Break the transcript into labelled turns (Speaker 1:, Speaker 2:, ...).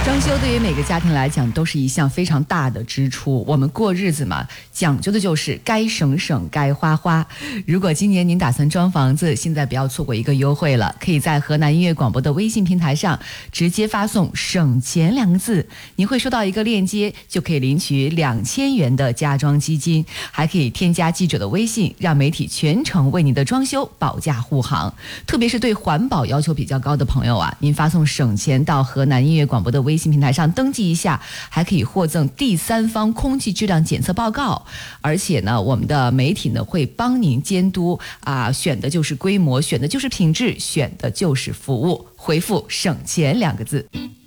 Speaker 1: 装修对于每个家庭来讲都是一项非常大的支出，我们过日子嘛，讲究的就是该省省该花花。如果今年您打算装房子，现在不要错过一个优惠了，可以在河南音乐广播的微信平台上直接发送省钱2个字，您会收到一个链接，就可以领取2000元的家装基金，还可以添加记者的微信，让媒体全程为您的装修保驾护航。特别是对环保要求比较高的朋友啊，您发送省钱到河南音乐广播的微信平台上登记一下，还可以获赠第三方空气质量检测报告。而且呢，我们的媒体呢会帮您监督选的就是规模，选的就是品质，选的就是服务。回复省钱2个字。